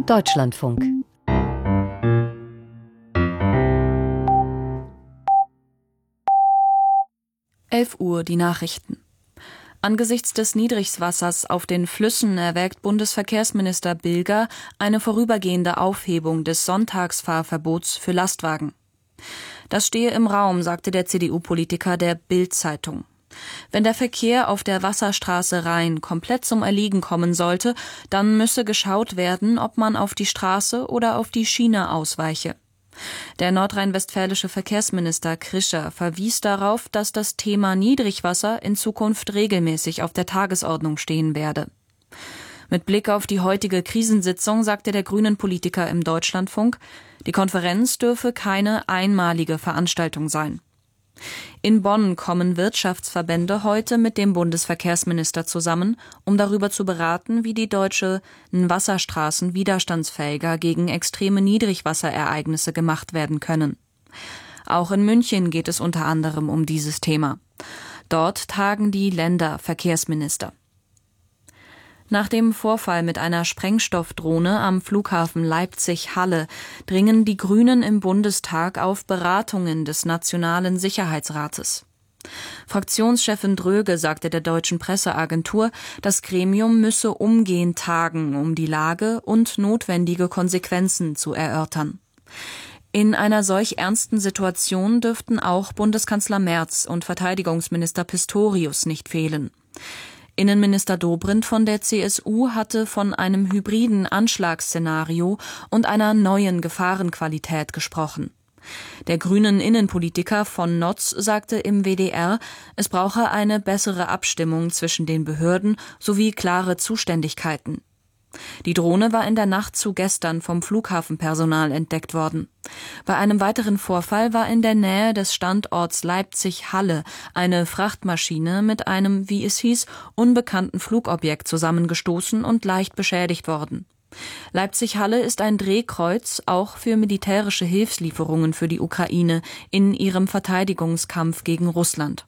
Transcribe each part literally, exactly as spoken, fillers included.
Deutschlandfunk. elf Uhr, die Nachrichten. Angesichts des Niedrigwassers auf den Flüssen erwägt Bundesverkehrsminister Bilger eine vorübergehende Aufhebung des Sonntagsfahrverbots für Lastwagen. Das stehe im Raum, sagte der C D U-Politiker der Bild-Zeitung. Wenn der Verkehr auf der Wasserstraße Rhein komplett zum Erliegen kommen sollte, dann müsse geschaut werden, ob man auf die Straße oder auf die Schiene ausweiche. Der nordrhein-westfälische Verkehrsminister Krischer verwies darauf, dass das Thema Niedrigwasser in Zukunft regelmäßig auf der Tagesordnung stehen werde. Mit Blick auf die heutige Krisensitzung sagte der Grünen-Politiker im Deutschlandfunk, die Konferenz dürfe keine einmalige Veranstaltung sein. In Bonn kommen Wirtschaftsverbände heute mit dem Bundesverkehrsminister zusammen, um darüber zu beraten, wie die deutschen Wasserstraßen widerstandsfähiger gegen extreme Niedrigwasserereignisse gemacht werden können. Auch in München geht es unter anderem um dieses Thema. Dort tagen die Länderverkehrsminister. Nach dem Vorfall mit einer Sprengstoffdrohne am Flughafen Leipzig-Halle dringen die Grünen im Bundestag auf Beratungen des Nationalen Sicherheitsrates. Fraktionschefin Dröge sagte der deutschen Presseagentur, das Gremium müsse umgehend tagen, um die Lage und notwendige Konsequenzen zu erörtern. In einer solch ernsten Situation dürften auch Bundeskanzler Merz und Verteidigungsminister Pistorius nicht fehlen. Innenminister Dobrindt von der C S U hatte von einem hybriden Anschlagsszenario und einer neuen Gefahrenqualität gesprochen. Der grünen Innenpolitiker von Notz sagte im W D R, es brauche eine bessere Abstimmung zwischen den Behörden sowie klare Zuständigkeiten. Die Drohne war in der Nacht zu gestern vom Flughafenpersonal entdeckt worden. Bei einem weiteren Vorfall war in der Nähe des Standorts Leipzig-Halle eine Frachtmaschine mit einem, wie es hieß, unbekannten Flugobjekt zusammengestoßen und leicht beschädigt worden. Leipzig-Halle ist ein Drehkreuz auch für militärische Hilfslieferungen für die Ukraine in ihrem Verteidigungskampf gegen Russland.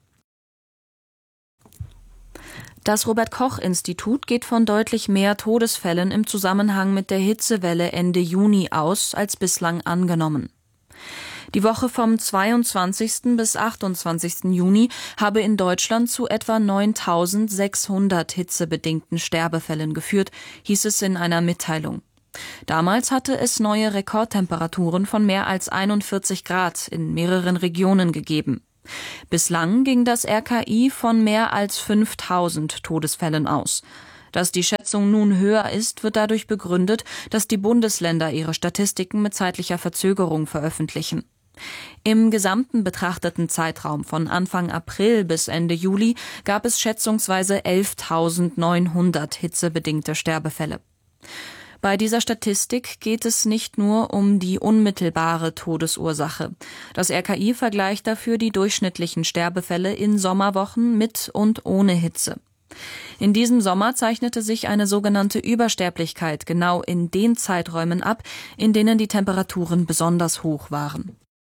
Das Robert-Koch-Institut geht von deutlich mehr Todesfällen im Zusammenhang mit der Hitzewelle Ende Juni aus, als bislang angenommen. Die Woche vom zweiundzwanzigsten bis achtundzwanzigsten Juni habe in Deutschland zu etwa neuntausendsechshundert hitzebedingten Sterbefällen geführt, hieß es in einer Mitteilung. Damals hatte es neue Rekordtemperaturen von mehr als einundvierzig Grad in mehreren Regionen gegeben. Bislang ging das R K I von mehr als fünftausend Todesfällen aus. Dass die Schätzung nun höher ist, wird dadurch begründet, dass die Bundesländer ihre Statistiken mit zeitlicher Verzögerung veröffentlichen. Im gesamten betrachteten Zeitraum von Anfang April bis Ende Juli gab es schätzungsweise elftausendneunhundert hitzebedingte Sterbefälle. Bei dieser Statistik geht es nicht nur um die unmittelbare Todesursache. Das R K I vergleicht dafür die durchschnittlichen Sterbefälle in Sommerwochen mit und ohne Hitze. In diesem Sommer zeichnete sich eine sogenannte Übersterblichkeit genau in den Zeiträumen ab, in denen die Temperaturen besonders hoch waren.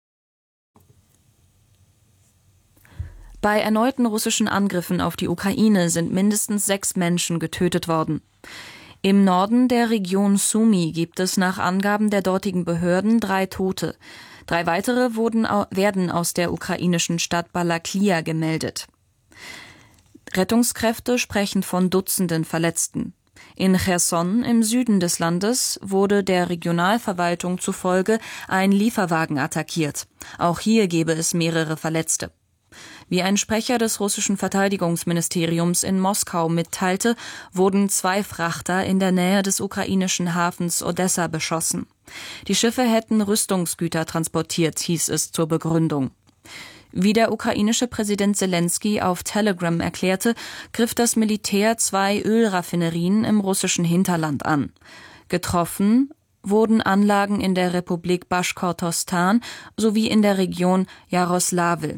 Bei erneuten russischen Angriffen auf die Ukraine sind mindestens sechs Menschen getötet worden. Im Norden der Region Sumy gibt es nach Angaben der dortigen Behörden drei Tote. Drei weitere wurden, werden aus der ukrainischen Stadt Balaklia gemeldet. Rettungskräfte sprechen von Dutzenden Verletzten. In Cherson im Süden des Landes wurde der Regionalverwaltung zufolge ein Lieferwagen attackiert. Auch hier gebe es mehrere Verletzte. Wie ein Sprecher des russischen Verteidigungsministeriums in Moskau mitteilte, wurden zwei Frachter in der Nähe des ukrainischen Hafens Odessa beschossen. Die Schiffe hätten Rüstungsgüter transportiert, hieß es zur Begründung. Wie der ukrainische Präsident Selenskyj auf Telegram erklärte, griff das Militär zwei Ölraffinerien im russischen Hinterland an. Getroffen wurden Anlagen in der Republik Baschkortostan sowie in der Region Jaroslawl.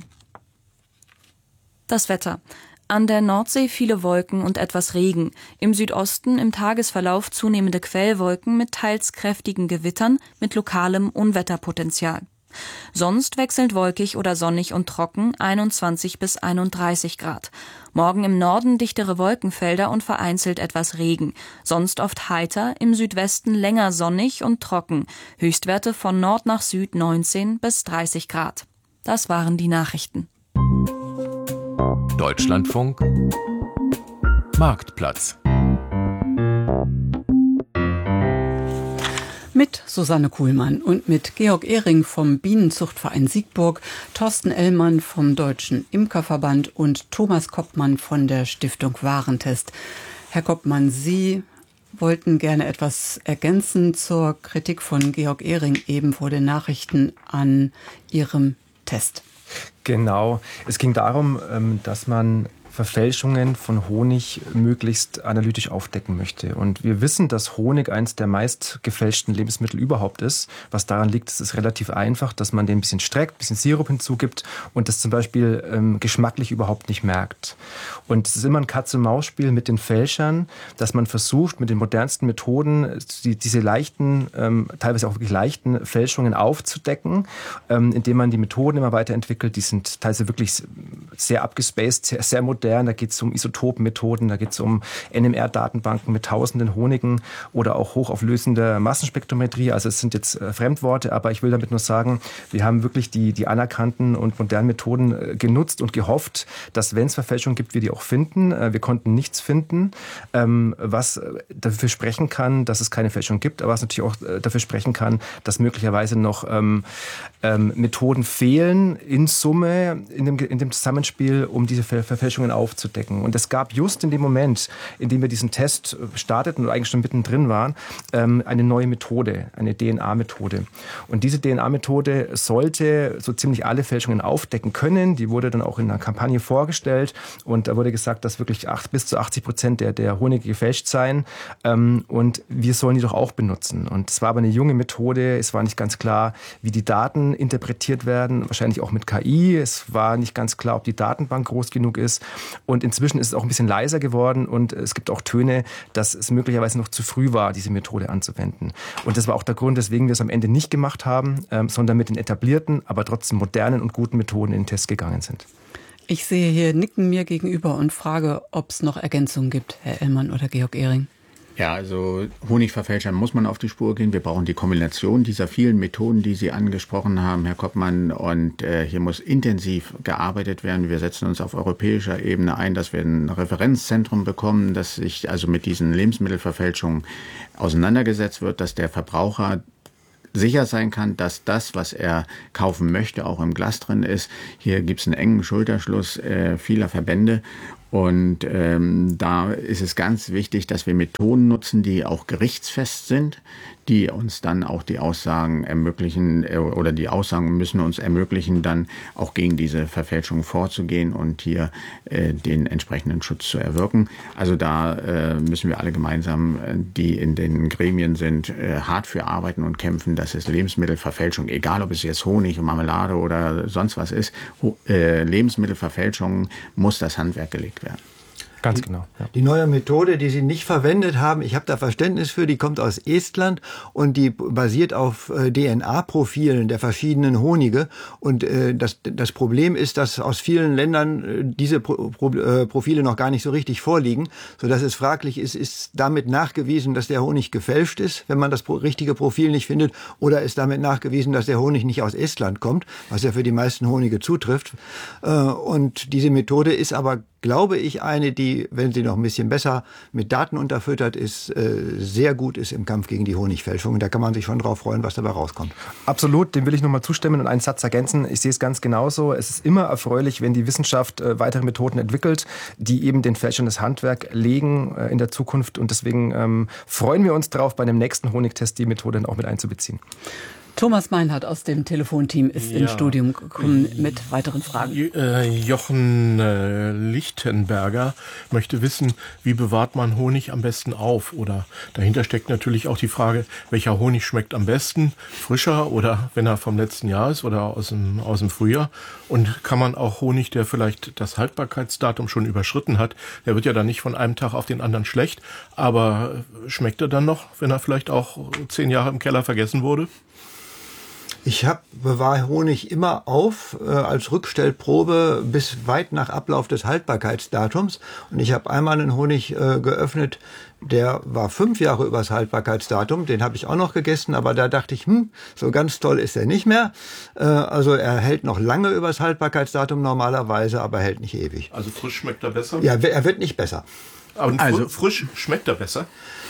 Das Wetter. An der Nordsee viele Wolken und etwas Regen. Im Südosten im Tagesverlauf zunehmende Quellwolken mit teils kräftigen Gewittern mit lokalem Unwetterpotenzial. Sonst wechselnd wolkig oder sonnig und trocken, einundzwanzig bis einunddreißig Grad. Morgen im Norden dichtere Wolkenfelder und vereinzelt etwas Regen. Sonst oft heiter, im Südwesten länger sonnig und trocken. Höchstwerte von Nord nach Süd neunzehn bis dreißig Grad. Das waren die Nachrichten. Deutschlandfunk Marktplatz. Mit Susanne Kuhlmann und mit Georg Ehring vom Bienenzuchtverein Siegburg, Thorsten Ellmann vom Deutschen Imkerverband und Thomas Koppmann von der Stiftung Warentest. Herr Koppmann, Sie wollten gerne etwas ergänzen zur Kritik von Georg Ehring eben vor den Nachrichten an Ihrem Test. Genau. Es ging darum, dass man Verfälschungen von Honig möglichst analytisch aufdecken möchte. Und wir wissen, dass Honig eines der meist gefälschten Lebensmittel überhaupt ist. Was daran liegt, es ist relativ einfach, dass man den ein bisschen streckt, ein bisschen Sirup hinzugibt und das zum Beispiel ähm, geschmacklich überhaupt nicht merkt. Und es ist immer ein Katz-und-Maus-Spiel mit den Fälschern, dass man versucht, mit den modernsten Methoden die, diese leichten, ähm, teilweise auch wirklich leichten Fälschungen aufzudecken, ähm, indem man die Methoden immer weiterentwickelt. Die sind teilweise wirklich sehr abgespaced, sehr, sehr modern. Da geht es um Isotopenmethoden, da geht es um N M R-Datenbanken mit tausenden Honigen oder auch hochauflösender Massenspektrometrie. Also es sind jetzt äh, Fremdworte, aber ich will damit nur sagen, wir haben wirklich die, die anerkannten und modernen Methoden äh, genutzt und gehofft, dass, wenn es Verfälschungen gibt, wir die auch finden. Äh, wir konnten nichts finden, ähm, was dafür sprechen kann, dass es keine Fälschung gibt, aber was natürlich auch äh, dafür sprechen kann, dass möglicherweise noch ähm, ähm, Methoden fehlen in Summe, in dem, in dem Zusammenspiel, um diese Ver- Verfälschungen aufzudecken. Und es gab just in dem Moment, in dem wir diesen Test starteten und eigentlich schon mittendrin waren, eine neue Methode, eine D N A-Methode. Und diese D N A-Methode sollte so ziemlich alle Fälschungen aufdecken können. Die wurde dann auch in einer Kampagne vorgestellt und da wurde gesagt, dass wirklich acht, bis zu achtzig Prozent der, der Honige gefälscht seien und wir sollen die doch auch benutzen. Und es war aber eine junge Methode, es war nicht ganz klar, wie die Daten interpretiert werden, wahrscheinlich auch mit K I. Es war nicht ganz klar, ob die Datenbank groß genug ist. Und inzwischen ist es auch ein bisschen leiser geworden und es gibt auch Töne, dass es möglicherweise noch zu früh war, diese Methode anzuwenden. Und das war auch der Grund, weswegen wir es am Ende nicht gemacht haben, ähm, sondern mit den etablierten, aber trotzdem modernen und guten Methoden in den Test gegangen sind. Ich sehe hier Nicken mir gegenüber und frage, ob es noch Ergänzungen gibt, Herr Ellmann oder Georg Ehring. Ja, also Honigverfälschern muss man auf die Spur gehen. Wir brauchen die Kombination dieser vielen Methoden, die Sie angesprochen haben, Herr Koppmann. Und äh, hier muss intensiv gearbeitet werden. Wir setzen uns auf europäischer Ebene ein, dass wir ein Referenzzentrum bekommen, dass sich also mit diesen Lebensmittelverfälschungen auseinandergesetzt wird, dass der Verbraucher sicher sein kann, dass das, was er kaufen möchte, auch im Glas drin ist. Hier gibt es einen engen Schulterschluss äh, vieler Verbände. Und ähm, da ist es ganz wichtig, dass wir Methoden nutzen, die auch gerichtsfest sind, die uns dann auch die Aussagen ermöglichen äh, oder die Aussagen müssen uns ermöglichen, dann auch gegen diese Verfälschung vorzugehen und hier äh, den entsprechenden Schutz zu erwirken. Also da äh, müssen wir alle gemeinsam, äh, die in den Gremien sind, äh, hart für arbeiten und kämpfen, dass es Lebensmittelverfälschung, egal ob es jetzt Honig, Marmelade oder sonst was ist, ho- äh, Lebensmittelverfälschung muss das Handwerk gelegt werden. Ganz genau. Ja. Die neue Methode, die Sie nicht verwendet haben, ich habe da Verständnis für, die kommt aus Estland und die basiert auf äh, D N A-Profilen der verschiedenen Honige. Und äh, das, das Problem ist, dass aus vielen Ländern äh, diese Pro, Pro, äh, Profile noch gar nicht so richtig vorliegen, sodass es fraglich ist, ist damit nachgewiesen, dass der Honig gefälscht ist, wenn man das pro, richtige Profil nicht findet, oder ist damit nachgewiesen, dass der Honig nicht aus Estland kommt, was ja für die meisten Honige zutrifft. Äh, und diese Methode ist aber, glaube ich, eine, die, wenn sie noch ein bisschen besser mit Daten unterfüttert ist, sehr gut ist im Kampf gegen die Honigfälschung. Da kann man sich schon drauf freuen, was dabei rauskommt. Absolut, dem will ich nochmal zustimmen und einen Satz ergänzen. Ich sehe es ganz genauso. Es ist immer erfreulich, wenn die Wissenschaft weitere Methoden entwickelt, die eben den Fälschern das Handwerk legen in der Zukunft. Und deswegen ähm, freuen wir uns drauf, bei dem nächsten Honigtest die Methode auch mit einzubeziehen. Thomas Meinhardt aus dem Telefonteam ist ja ins Studium gekommen mit weiteren Fragen. Jochen äh, Lichtenberger möchte wissen, wie bewahrt man Honig am besten auf? Oder dahinter steckt natürlich auch die Frage, welcher Honig schmeckt am besten? Frischer oder wenn er vom letzten Jahr ist oder aus dem, aus dem Frühjahr? Und kann man auch Honig, der vielleicht das Haltbarkeitsdatum schon überschritten hat, der wird ja dann nicht von einem Tag auf den anderen schlecht, aber schmeckt er dann noch, wenn er vielleicht auch zehn Jahre im Keller vergessen wurde? Ich habe bewahre Honig immer auf äh, als Rückstellprobe bis weit nach Ablauf des Haltbarkeitsdatums. Und ich habe einmal einen Honig äh, geöffnet, der war fünf Jahre übers Haltbarkeitsdatum. Den habe ich auch noch gegessen, aber da dachte ich, hm, so ganz toll ist er nicht mehr. Äh, also er hält noch lange übers Haltbarkeitsdatum normalerweise, aber hält nicht ewig. Also frisch schmeckt er besser? Ja, er wird nicht besser. Aber Also frisch schmeckt er besser?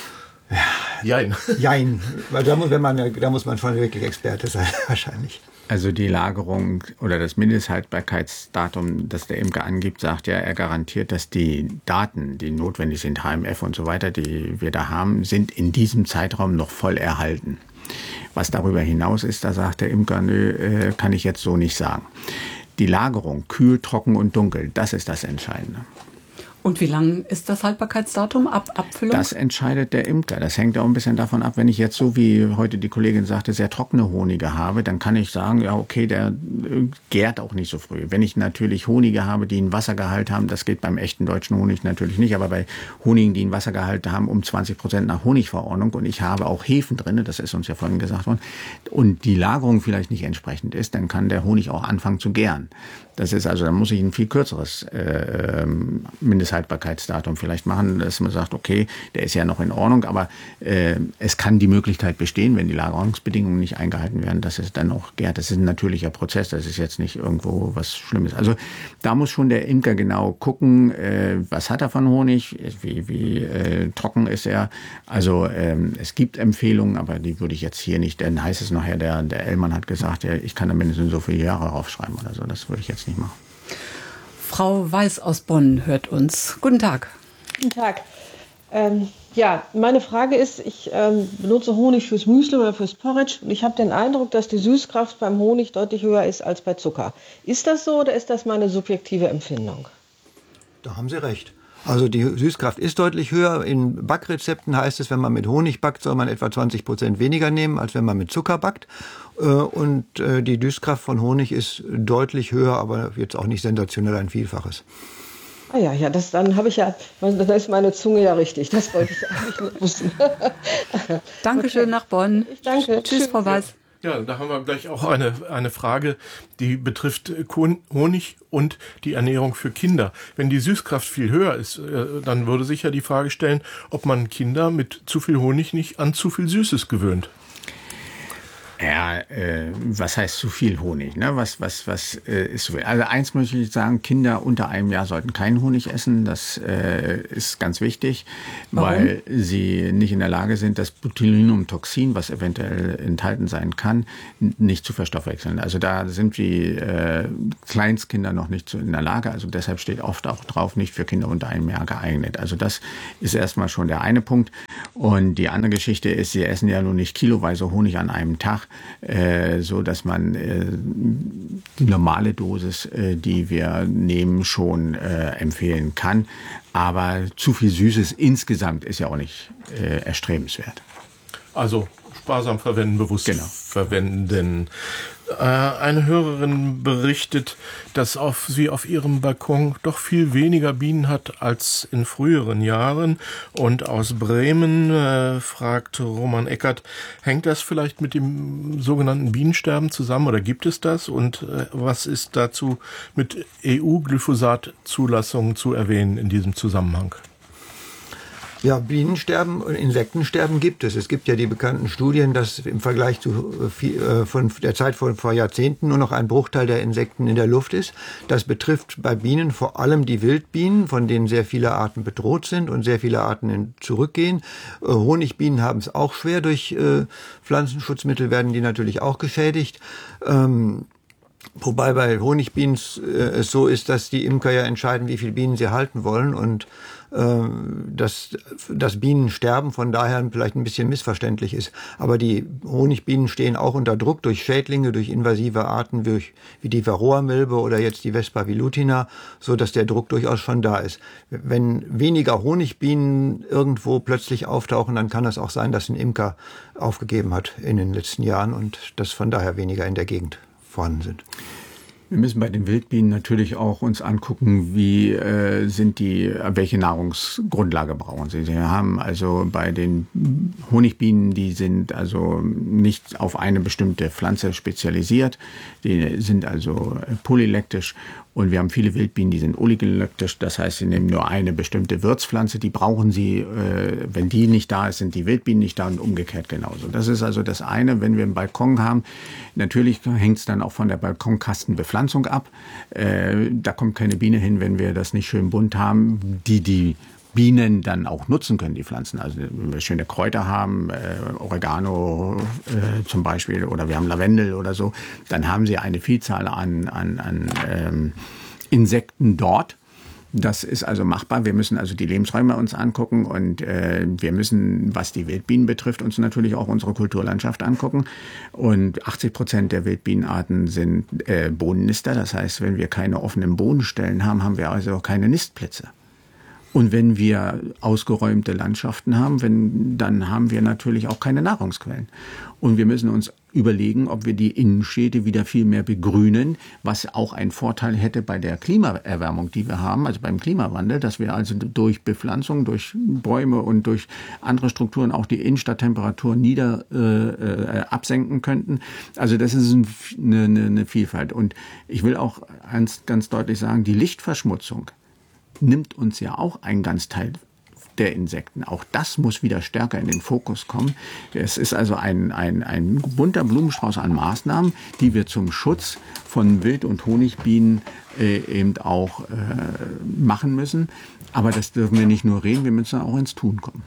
Jein. Jein. Weil da muss, wenn man, da muss man schon wirklich Experte sein, wahrscheinlich. Also die Lagerung oder das Mindesthaltbarkeitsdatum, das der Imker angibt, sagt ja, er garantiert, dass die Daten, die notwendig sind, H M F und so weiter, die wir da haben, sind in diesem Zeitraum noch voll erhalten. Was darüber hinaus ist, da sagt der Imker, nö, kann ich jetzt so nicht sagen. Die Lagerung, kühl, trocken und dunkel, das ist das Entscheidende. Und wie lang ist das Haltbarkeitsdatum ab Abfüllung? Das entscheidet der Imker. Das hängt auch ein bisschen davon ab, wenn ich jetzt so, wie heute die Kollegin sagte, sehr trockene Honige habe, dann kann ich sagen, ja okay, der gärt auch nicht so früh. Wenn ich natürlich Honige habe, die einen Wassergehalt haben, das geht beim echten deutschen Honig natürlich nicht, aber bei Honigen, die einen Wassergehalt haben, um zwanzig Prozent nach Honigverordnung und ich habe auch Hefen drin, das ist uns ja vorhin gesagt worden, und die Lagerung vielleicht nicht entsprechend ist, dann kann der Honig auch anfangen zu gären. Das ist also, da muss ich ein viel kürzeres äh, Mindesthaltbarkeitsdatum vielleicht machen, dass man sagt, okay, der ist ja noch in Ordnung, aber äh, es kann die Möglichkeit bestehen, wenn die Lagerungsbedingungen nicht eingehalten werden, dass es dann auch gärt. Das ist ein natürlicher Prozess, das ist jetzt nicht irgendwo was Schlimmes. Also da muss schon der Imker genau gucken, äh, was hat er von Honig, wie, wie äh, trocken ist er. Also ähm, es gibt Empfehlungen, aber die würde ich jetzt hier nicht, dann heißt es nachher, der, der Ellmann hat gesagt, ja, ich kann da mindestens so viele Jahre aufschreiben oder so, das würde ich jetzt nicht machen. Frau Weiß aus Bonn hört uns. Guten Tag. Guten Tag. Ähm, ja, meine Frage ist, ich ähm, benutze Honig fürs Müsli oder fürs Porridge und ich habe den Eindruck, dass die Süßkraft beim Honig deutlich höher ist als bei Zucker. Ist das so oder ist das meine subjektive Empfindung? Da haben Sie recht. Also die Süßkraft ist deutlich höher. In Backrezepten heißt es, wenn man mit Honig backt, soll man etwa zwanzig Prozent weniger nehmen, als wenn man mit Zucker backt. Und die Süßkraft von Honig ist deutlich höher, aber jetzt auch nicht sensationell ein Vielfaches. Ah ja, ja, das, dann habe ich ja, dann ist meine Zunge ja richtig. Das wollte ich eigentlich nicht wissen. Dankeschön okay. Nach Bonn. Ich danke. Tschüss, Frau Weiß. Ja, da haben wir gleich auch eine, eine Frage, die betrifft Honig und die Ernährung für Kinder. Wenn die Süßkraft viel höher ist, dann würde sich ja die Frage stellen, ob man Kinder mit zu viel Honig nicht an zu viel Süßes gewöhnt. Ja, äh, was heißt zu viel Honig? Ne? Was, was, was äh, ist so viel? Also eins möchte ich sagen, Kinder unter einem Jahr sollten keinen Honig essen. Das äh, ist ganz wichtig, Warum? Weil sie nicht in der Lage sind, das Botulinumtoxin, was eventuell enthalten sein kann, nicht zu verstoffwechseln. Also da sind die äh, Kleinstkinder noch nicht in der Lage. Also deshalb steht oft auch drauf, nicht für Kinder unter einem Jahr geeignet. Also das ist erstmal schon der eine Punkt. Und die andere Geschichte ist, sie essen ja nun nicht kiloweise Honig an einem Tag. Äh, so dass man äh, die normale Dosis, äh, die wir nehmen, schon äh, empfehlen kann. Aber zu viel Süßes insgesamt ist ja auch nicht äh, erstrebenswert. Also sparsam verwenden, bewusst genau. verwenden. Äh, eine Hörerin berichtet, dass auf, sie auf ihrem Balkon doch viel weniger Bienen hat als in früheren Jahren. Und aus Bremen äh, fragt Roman Eckert, hängt das vielleicht mit dem sogenannten Bienensterben zusammen oder gibt es das? Und äh, was ist dazu mit E U-Glyphosat-Zulassungen zu erwähnen in diesem Zusammenhang? Ja, Bienensterben und Insektensterben gibt es. Es gibt ja die bekannten Studien, dass im Vergleich zu äh, von der Zeit von vor Jahrzehnten nur noch ein Bruchteil der Insekten in der Luft ist. Das betrifft bei Bienen vor allem die Wildbienen, von denen sehr viele Arten bedroht sind und sehr viele Arten in, zurückgehen. Äh, Honigbienen haben es auch schwer. Durch äh, Pflanzenschutzmittel werden die natürlich auch geschädigt. Ähm, Wobei bei Honigbienen äh, es so ist, dass die Imker ja entscheiden, wie viele Bienen sie halten wollen und äh, dass das Bienensterben von daher vielleicht ein bisschen missverständlich ist. Aber die Honigbienen stehen auch unter Druck durch Schädlinge, durch invasive Arten durch, wie die Varroa-Milbe oder jetzt die Vespa velutina, so dass der Druck durchaus schon da ist. Wenn weniger Honigbienen irgendwo plötzlich auftauchen, dann kann es auch sein, dass ein Imker aufgegeben hat in den letzten Jahren und dass von daher weniger in der Gegend vorhanden sind. Wir müssen bei den Wildbienen natürlich auch uns angucken, wie äh, sind die, welche Nahrungsgrundlage brauchen sie. Sie haben also bei den Honigbienen, die sind also nicht auf eine bestimmte Pflanze spezialisiert, die sind also polylektisch. Und wir haben viele Wildbienen, die sind oligolektisch, das heißt, sie nehmen nur eine bestimmte Wirtspflanze, die brauchen sie, äh, wenn die nicht da ist, sind die Wildbienen nicht da und umgekehrt genauso. Das ist also das eine, wenn wir einen Balkon haben. Natürlich hängt es dann auch von der Balkonkastenbepflanzung ab. Äh, da kommt keine Biene hin, wenn wir das nicht schön bunt haben, die die Bienen dann auch nutzen können, die Pflanzen. Also wenn wir schöne Kräuter haben, äh, Oregano äh, zum Beispiel, oder wir haben Lavendel oder so, dann haben sie eine Vielzahl an, an, an ähm, Insekten dort. Das ist also machbar. Wir müssen also die Lebensräume uns angucken und äh, wir müssen, was die Wildbienen betrifft, uns natürlich auch unsere Kulturlandschaft angucken. Und achtzig Prozent der Wildbienenarten sind äh, Bodennister. Das heißt, wenn wir keine offenen Bodenstellen haben, haben wir also auch keine Nistplätze. Und wenn wir ausgeräumte Landschaften haben, wenn, dann haben wir natürlich auch keine Nahrungsquellen. Und wir müssen uns überlegen, ob wir die Innenstädte wieder viel mehr begrünen, was auch einen Vorteil hätte bei der Klimaerwärmung, die wir haben, also beim Klimawandel, dass wir also durch Bepflanzung, durch Bäume und durch andere Strukturen auch die Innenstadttemperatur nieder äh, äh, absenken könnten. Also das ist eine, eine, eine Vielfalt. Und ich will auch ganz, ganz deutlich sagen, die Lichtverschmutzung nimmt uns ja auch einen ganz Teil der Insekten. Auch das muss wieder stärker in den Fokus kommen. Es ist also ein, ein, ein bunter Blumenstrauß an Maßnahmen, die wir zum Schutz von Wild- und Honigbienen äh, eben auch äh, machen müssen. Aber das dürfen wir nicht nur reden, wir müssen auch ins Tun kommen.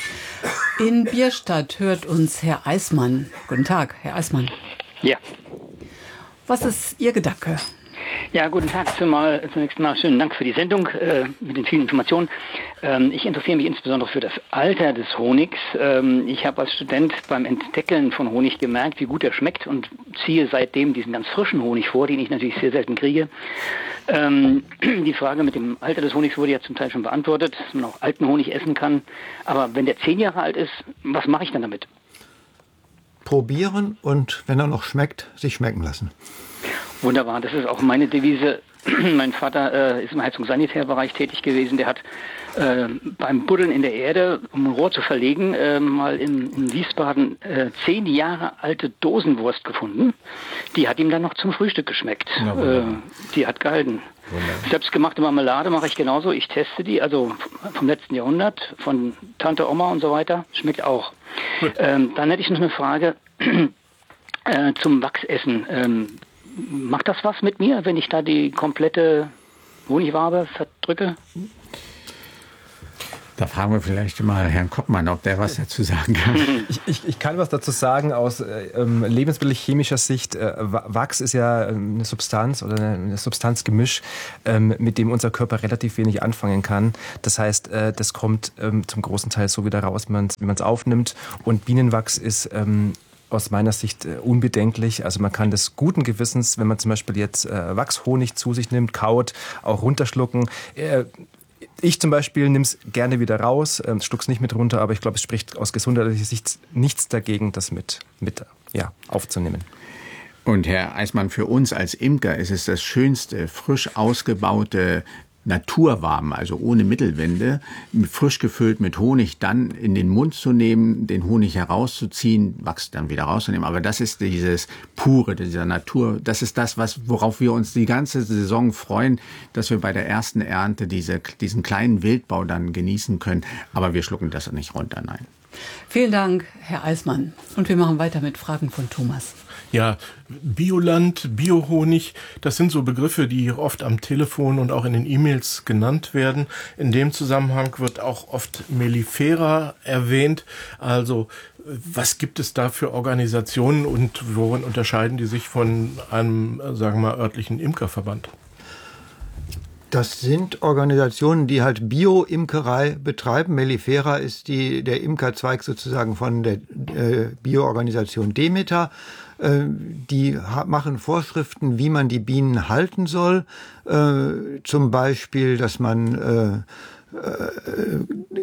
In Bierstadt hört uns Herr Eismann. Guten Tag, Herr Eismann. Ja. Was ist Ihr Gedanke? Ja, guten Tag. Zumal, zunächst mal schönen Dank für die Sendung äh, mit den vielen Informationen. Ähm, ich interessiere mich insbesondere für das Alter des Honigs. Ähm, ich habe als Student beim Entdeckeln von Honig gemerkt, wie gut er schmeckt und ziehe seitdem diesen ganz frischen Honig vor, den ich natürlich sehr selten kriege. Ähm, die Frage mit dem Alter des Honigs wurde ja zum Teil schon beantwortet, dass man auch alten Honig essen kann. Aber wenn der zehn Jahre alt ist, was mache ich dann damit? Probieren und, wenn er noch schmeckt, sich schmecken lassen. Wunderbar, das ist auch meine Devise. Mein Vater äh, ist im Heizungssanitärbereich tätig gewesen. Der hat äh, beim Buddeln in der Erde, um ein Rohr zu verlegen, äh, mal in, in Wiesbaden äh, zehn Jahre alte Dosenwurst gefunden. Die hat ihm dann noch zum Frühstück geschmeckt. Äh, die hat gehalten. Wunderbar. Selbstgemachte Marmelade mache ich genauso. Ich teste die, also vom letzten Jahrhundert, von Tante Oma und so weiter. Schmeckt auch. Ähm, dann hätte ich noch eine Frage äh, zum Wachsessen. Ähm, Macht das was mit mir, wenn ich da die komplette Honigwabe verdrücke? Da fragen wir vielleicht mal Herrn Koppmann, ob der was dazu sagen kann. Ich, ich, ich kann was dazu sagen aus ähm, lebensmittelchemischer Sicht. Äh, Wachs ist ja eine Substanz oder ein Substanzgemisch, ähm, mit dem unser Körper relativ wenig anfangen kann. Das heißt, äh, das kommt ähm, zum großen Teil so wieder raus, wie man es aufnimmt. Und Bienenwachs ist ähm, aus meiner Sicht äh, unbedenklich. Also man kann des guten Gewissens, wenn man zum Beispiel jetzt äh, Wachshonig zu sich nimmt, kaut, auch runterschlucken. Äh, ich zum Beispiel nehme es gerne wieder raus, äh, schluck's nicht mit runter, aber ich glaube, es spricht aus gesundheitlicher Sicht nichts dagegen, das mit, mit ja, aufzunehmen. Und Herr Eismann, für uns als Imker ist es das schönste, frisch ausgebaute Naturwaben, also ohne Mittelwände, frisch gefüllt mit Honig, dann in den Mund zu nehmen, den Honig herauszuziehen, Wachs dann wieder rauszunehmen. Aber das ist dieses Pure, dieser Natur, das ist das, was, worauf wir uns die ganze Saison freuen, dass wir bei der ersten Ernte diese, diesen kleinen Wildbau dann genießen können. Aber wir schlucken das nicht runter, nein. Vielen Dank, Herr Eismann. Und wir machen weiter mit Fragen von Thomas. Ja, Bioland, Biohonig, das sind so Begriffe, die oft am Telefon und auch in den E-Mails genannt werden. In dem Zusammenhang wird auch oft Mellifera erwähnt. Also was gibt es da für Organisationen und worin unterscheiden die sich von einem, sagen wir mal, örtlichen Imkerverband? Das sind Organisationen, die halt Bio-Imkerei betreiben. Mellifera ist die, der Imkerzweig sozusagen von der äh, Bio-Organisation Demeter. Äh, die ha- machen Vorschriften, wie man die Bienen halten soll. Äh, zum Beispiel, dass man äh, äh,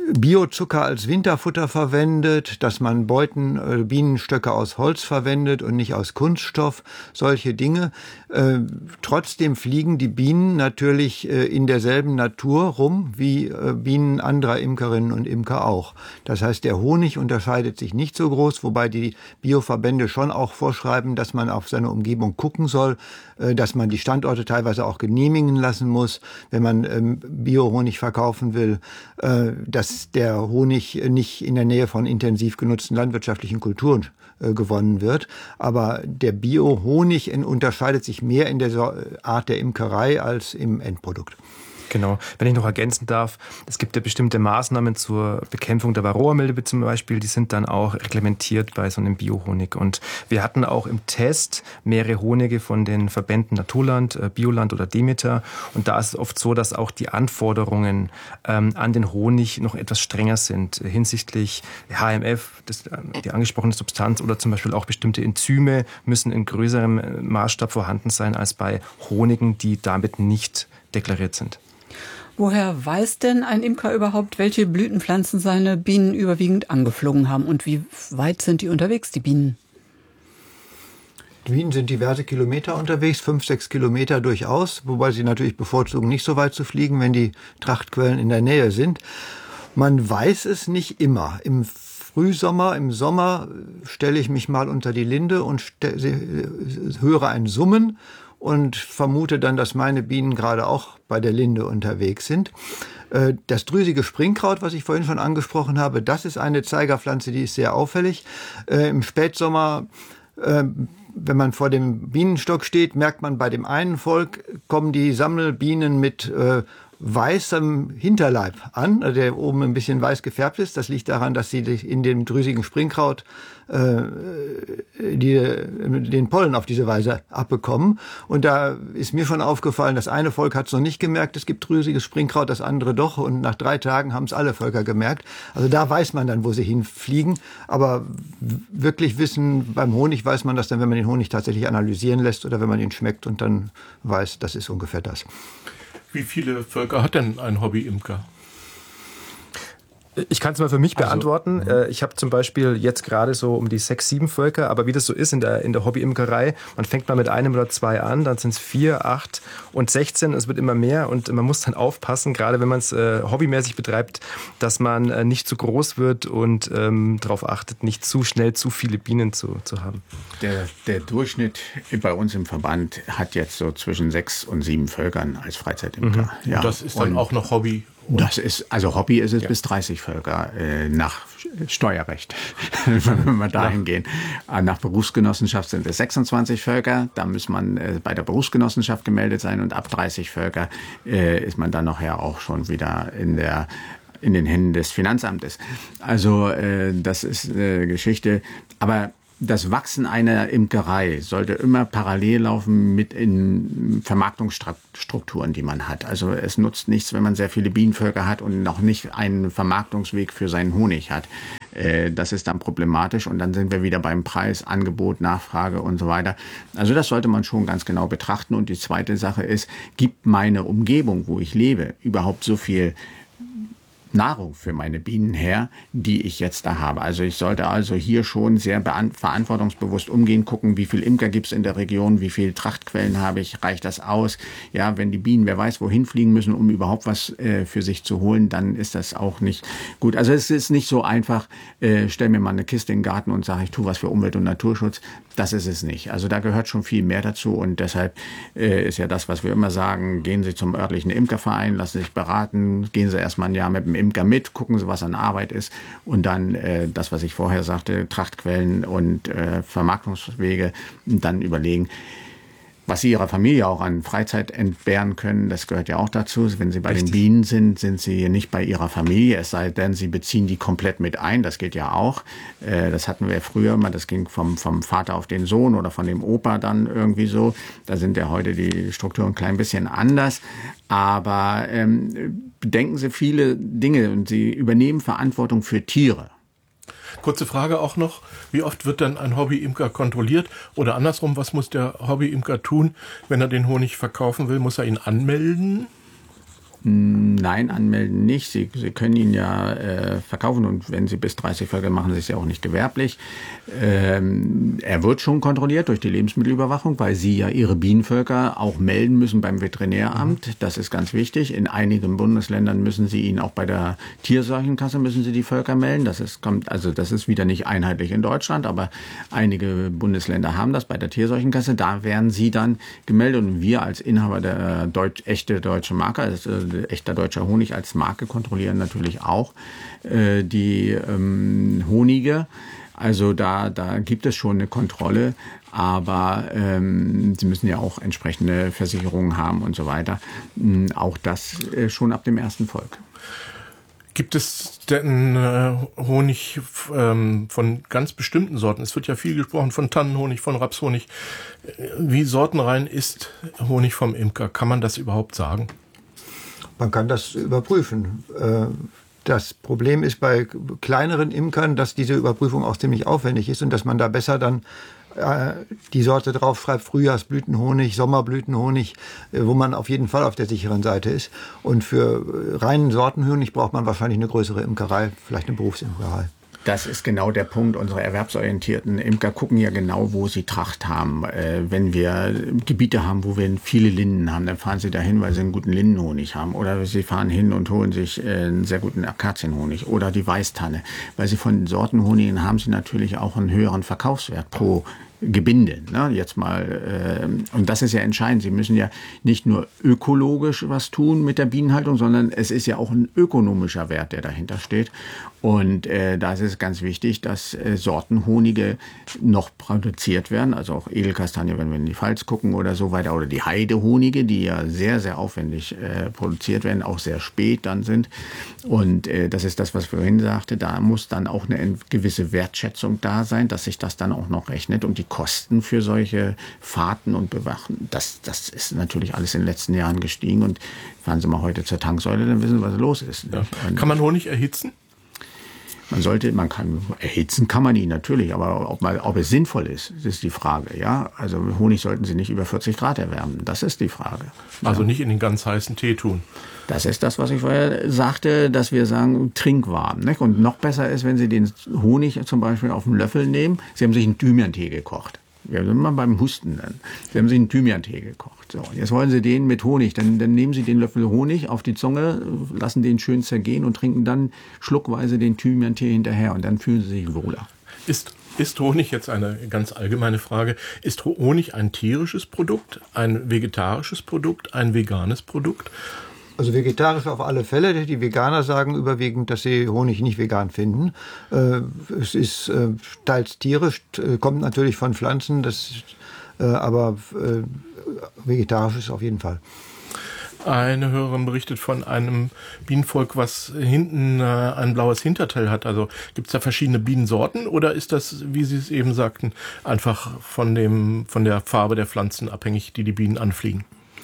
Biozucker als Winterfutter verwendet, dass man Beuten, äh, Bienenstöcke aus Holz verwendet und nicht aus Kunststoff, solche Dinge. Äh, trotzdem fliegen die Bienen natürlich äh, in derselben Natur rum wie äh, Bienen anderer Imkerinnen und Imker auch. Das heißt, der Honig unterscheidet sich nicht so groß, wobei die Bioverbände schon auch vorschreiben, dass man auf seine Umgebung gucken soll, äh, dass man die Standorte teilweise auch genehmigen lassen muss, wenn man ähm, Biohonig verkaufen will, äh, dass der Honig nicht in der Nähe von intensiv genutzten landwirtschaftlichen Kulturen äh, gewonnen wird. Aber der Bio-Honig unterscheidet sich mehr in der Art der Imkerei als im Endprodukt. Genau. Wenn ich noch ergänzen darf, es gibt ja bestimmte Maßnahmen zur Bekämpfung der Varroamilbe zum Beispiel, die sind dann auch reglementiert bei so einem Biohonig. Und wir hatten auch im Test mehrere Honige von den Verbänden Naturland, Bioland oder Demeter. Und da ist es oft so, dass auch die Anforderungen ähm, an den Honig noch etwas strenger sind hinsichtlich H M F, das, die angesprochene Substanz oder zum Beispiel auch bestimmte Enzyme müssen in größerem Maßstab vorhanden sein als bei Honigen, die damit nicht deklariert sind. Woher weiß denn ein Imker überhaupt, welche Blütenpflanzen seine Bienen überwiegend angeflogen haben? Und wie weit sind die unterwegs, die Bienen? Die Bienen sind diverse Kilometer unterwegs, fünf, sechs Kilometer durchaus, wobei sie natürlich bevorzugen, nicht so weit zu fliegen, wenn die Trachtquellen in der Nähe sind. Man weiß es nicht immer. Im Frühsommer, im Sommer stelle ich mich mal unter die Linde und höre ein Summen und vermute dann, dass meine Bienen gerade auch bei der Linde unterwegs sind. Das drüsige Springkraut, was ich vorhin schon angesprochen habe, das ist eine Zeigerpflanze, die ist sehr auffällig. Im Spätsommer, wenn man vor dem Bienenstock steht, merkt man, bei dem einen Volk kommen die Sammelbienen mit weißem Hinterleib an, der oben ein bisschen weiß gefärbt ist. Das liegt daran, dass sie in dem drüsigen Springkraut äh, die, den Pollen auf diese Weise abbekommen. Und da ist mir schon aufgefallen, das eine Volk hat es noch nicht gemerkt, es gibt drüsiges Springkraut, das andere doch. Und nach drei Tagen haben es alle Völker gemerkt. Also da weiß man dann, wo sie hinfliegen. Aber wirklich wissen, beim Honig weiß man das dann, wenn man den Honig tatsächlich analysieren lässt oder wenn man ihn schmeckt und dann weiß, das ist ungefähr das. Wie viele Völker hat denn ein Hobby-Imker? Ich kann es mal für mich also, beantworten. Ich habe zum Beispiel jetzt gerade so um die sechs, sieben Völker, aber wie das so ist in der, in der Hobby-Imkerei, man fängt mal mit einem oder zwei an, dann sind es vier, acht und sechzehn, es wird immer mehr und man muss dann aufpassen, gerade wenn man es äh, hobbymäßig betreibt, dass man äh, nicht zu groß wird und ähm, darauf achtet, nicht zu schnell zu viele Bienen zu, zu haben. Der, der Durchschnitt bei uns im Verband hat jetzt so zwischen sechs und sieben Völkern als Freizeitimker. Mhm. Ja. Und das ist dann und auch noch Hobby? Das ist, also Hobby ist es ja. bis dreißig Völker äh, nach Steuerrecht, wenn wir dahin gehen. Nach Berufsgenossenschaft sind es sechsundzwanzig Völker, da muss man äh, bei der Berufsgenossenschaft gemeldet sein und ab dreißig Völker äh, ist man dann nachher auch schon wieder in der in den Händen des Finanzamtes. Also äh, das ist äh, Geschichte, aber das Wachsen einer Imkerei sollte immer parallel laufen mit in Vermarktungsstrukturen, die man hat. Also es nutzt nichts, wenn man sehr viele Bienenvölker hat und noch nicht einen Vermarktungsweg für seinen Honig hat. Das ist dann problematisch und dann sind wir wieder beim Preis, Angebot, Nachfrage und so weiter. Also das sollte man schon ganz genau betrachten. Und die zweite Sache ist, gibt meine Umgebung, wo ich lebe, überhaupt so viel Nahrung für meine Bienen her, die ich jetzt da habe. Also ich sollte also hier schon sehr verantwortungsbewusst umgehen, gucken, wie viel Imker gibt es in der Region, wie viele Trachtquellen habe ich, reicht das aus? Ja, wenn die Bienen, wer weiß, wohin fliegen müssen, um überhaupt was äh, für sich zu holen, dann ist das auch nicht gut. Also es ist nicht so einfach, äh, stell mir mal eine Kiste in den Garten und sage, ich tue was für Umwelt- und Naturschutz. Das ist es nicht. Also da gehört schon viel mehr dazu und deshalb äh, ist ja das, was wir immer sagen, gehen Sie zum örtlichen Imkerverein, lassen Sie sich beraten, gehen Sie erstmal ein Jahr mit dem Imker mit, gucken Sie, was an Arbeit ist und dann äh, das, was ich vorher sagte, Trachtquellen und äh, Vermarktungswege, dann überlegen, was Sie Ihrer Familie auch an Freizeit entbehren können, das gehört ja auch dazu. Wenn Sie bei Richtig. den Bienen sind, sind Sie nicht bei Ihrer Familie, es sei denn, Sie beziehen die komplett mit ein, das geht ja auch. Äh, das hatten wir früher mal, das ging vom, vom Vater auf den Sohn oder von dem Opa dann irgendwie so. Da sind ja heute die Strukturen ein klein bisschen anders. Aber ähm, bedenken Sie viele Dinge und Sie übernehmen Verantwortung für Tiere. Kurze Frage auch noch, wie oft wird dann ein Hobby-Imker kontrolliert? Oder andersrum, was muss der Hobby-Imker tun, wenn er den Honig verkaufen will? Muss er ihn anmelden? Nein, anmelden nicht. Sie, Sie können ihn ja äh, verkaufen und wenn Sie bis dreißig Völker machen, Sie es ja auch nicht gewerblich. Ähm, er wird schon kontrolliert durch die Lebensmittelüberwachung, weil Sie ja Ihre Bienenvölker auch melden müssen beim Veterinäramt. Das ist ganz wichtig. In einigen Bundesländern müssen Sie ihn auch bei der Tierseuchenkasse müssen Sie die Völker melden. Das ist, kommt, also das ist wieder nicht einheitlich in Deutschland, aber einige Bundesländer haben das bei der Tierseuchenkasse. Da werden Sie dann gemeldet und wir als Inhaber der Deutsch, echte deutsche Marke, also echter deutscher Honig als Marke kontrollieren natürlich auch äh, die ähm, Honige. Also da, da gibt es schon eine Kontrolle, aber ähm, sie müssen ja auch entsprechende Versicherungen haben und so weiter. Ähm, auch das äh, schon ab dem ersten Volk. Gibt es denn äh, Honig ähm, von ganz bestimmten Sorten? Es wird ja viel gesprochen von Tannenhonig, von Rapshonig. Wie sortenrein ist Honig vom Imker? Kann man das überhaupt sagen? Man kann das überprüfen. Das Problem ist bei kleineren Imkern, dass diese Überprüfung auch ziemlich aufwendig ist und dass man da besser dann die Sorte draufschreibt, Frühjahrsblütenhonig, Sommerblütenhonig, wo man auf jeden Fall auf der sicheren Seite ist. Und für reinen Sortenhonig braucht man wahrscheinlich eine größere Imkerei, vielleicht eine Berufsimkerei. Das ist genau der Punkt. Unsere erwerbsorientierten Imker gucken ja genau, wo sie Tracht haben. Äh, wenn wir Gebiete haben, wo wir viele Linden haben, dann fahren sie dahin, weil sie einen guten Lindenhonig haben. Oder sie fahren hin und holen sich äh, einen sehr guten Akazienhonig oder die Weißtanne. Weil sie von Sortenhonigen haben sie natürlich auch einen höheren Verkaufswert pro Gebinde, ne? Jetzt mal, äh, und das ist ja entscheidend. Sie müssen ja nicht nur ökologisch was tun mit der Bienenhaltung, sondern es ist ja auch ein ökonomischer Wert, der dahinter steht. Und äh, da ist es ganz wichtig, dass äh, Sortenhonige noch produziert werden, also auch Edelkastanie, wenn wir in die Pfalz gucken oder so weiter, oder die Heidehonige, die ja sehr, sehr aufwendig äh, produziert werden, auch sehr spät dann sind. Und äh, das ist das, was ich vorhin sagte, da muss dann auch eine gewisse Wertschätzung da sein, dass sich das dann auch noch rechnet. Und die Kosten für solche Fahrten und Bewachen, das, das ist natürlich alles in den letzten Jahren gestiegen. Und fahren Sie mal heute zur Tanksäule, dann wissen Sie, was los ist. Ja. Kann man Honig erhitzen? Man sollte, man kann, erhitzen kann man ihn natürlich, aber ob, mal, ob es sinnvoll ist, das ist die Frage, ja. Also Honig sollten Sie nicht über vierzig Grad erwärmen, das ist die Frage. Also ja. Nicht in den ganz heißen Tee tun. Das ist das, was ich vorher sagte, dass wir sagen, trinkwarm. Nicht? Und noch besser ist, wenn Sie den Honig zum Beispiel auf einen Löffel nehmen. Sie haben sich einen Thymian-Tee gekocht. Wir sind mal beim Husten dann. Sie haben sich einen Thymian-Tee gekocht. So, jetzt wollen Sie den mit Honig. Dann, dann nehmen Sie den Löffel Honig auf die Zunge, lassen den schön zergehen und trinken dann schluckweise den Thymian-Tee hinterher. Und dann fühlen Sie sich wohler. Ist, ist Honig, jetzt eine ganz allgemeine Frage, ist Honig ein tierisches Produkt, ein vegetarisches Produkt, ein veganes Produkt? Also vegetarisch auf alle Fälle. Die Veganer sagen überwiegend, dass sie Honig nicht vegan finden. Äh, es ist äh, teils tierisch, äh, kommt natürlich von Pflanzen, das, äh, aber äh, vegetarisch ist auf jeden Fall. Eine Hörerin berichtet von einem Bienenvolk, was hinten äh, ein blaues Hinterteil hat. Also gibt es da verschiedene Bienensorten oder ist das, wie Sie es eben sagten, einfach von, dem, von der Farbe der Pflanzen abhängig, die die Bienen anfliegen?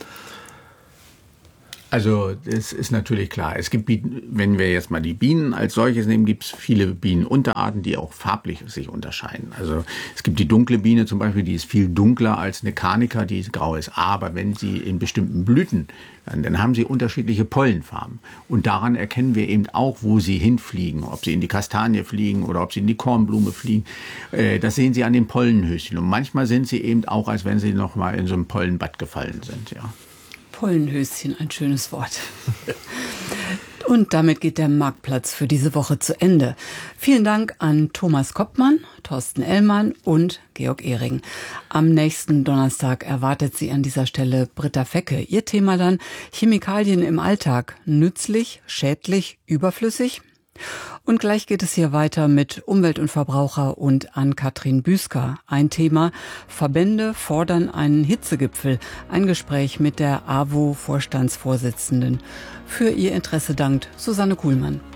Also es ist natürlich klar, es gibt, wenn wir jetzt mal die Bienen als solches nehmen, gibt es viele Bienenunterarten, die auch farblich sich unterscheiden. Also es gibt die dunkle Biene zum Beispiel, die ist viel dunkler als eine Carnica, die grau ist. Aber wenn sie in bestimmten Blüten, dann, dann haben sie unterschiedliche Pollenfarben. Und daran erkennen wir eben auch, wo sie hinfliegen, ob sie in die Kastanie fliegen oder ob sie in die Kornblume fliegen. Äh, das sehen Sie an den Pollenhöschen. Und manchmal sind sie eben auch, als wenn sie noch mal in so einem Pollenbad gefallen sind, ja. Pollenhöschen, ein schönes Wort. Und damit geht der Marktplatz für diese Woche zu Ende. Vielen Dank an Thomas Koppmann, Thorsten Ellmann und Georg Ehring. Am nächsten Donnerstag erwartet Sie an dieser Stelle Britta Fecke. Ihr Thema dann Chemikalien im Alltag. Nützlich, schädlich, überflüssig? Und gleich geht es hier weiter mit Umwelt und Verbraucher und Ann-Kathrin Büsker. Ein Thema: Verbände fordern einen Hitzegipfel. Ein Gespräch mit der A W O-Vorstandsvorsitzenden. Für ihr Interesse dankt Susanne Kuhlmann.